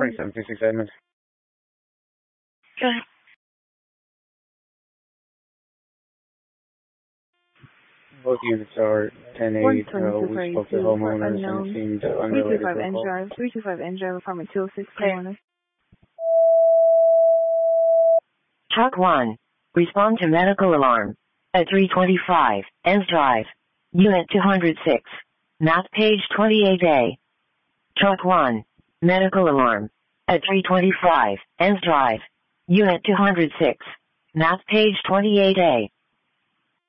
2726 Edmund. Okay. Both units are 10-8. We spoke to homeowners and it seemed unrelated to a call. 325 Drive, apartment 206. Truck 1. Respond to medical alarm. At 325, Enns Drive. Unit 206. Map page 28A. Truck 1. Medical alarm. At 325, Enns Drive. Unit 206. Map page 28A.